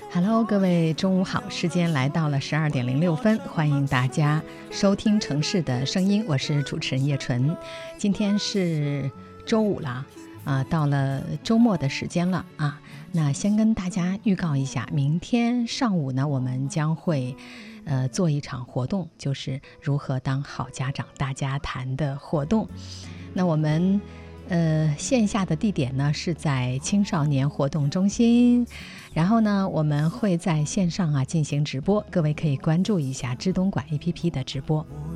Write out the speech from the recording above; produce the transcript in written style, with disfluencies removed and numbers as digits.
Hello， 各位中午好，时间来到了12:06，欢迎大家收听城市的声音，我是主持人叶纯。今天是周五了到了周末的时间了啊。那先跟大家预告一下，明天上午呢，我们将会做一场活动，就是如何当好家长大家谈的活动。那我们线下的地点呢是在青少年活动中心，然后呢我们会在线上进行直播，各位可以关注一下知东莞 APP 的直播。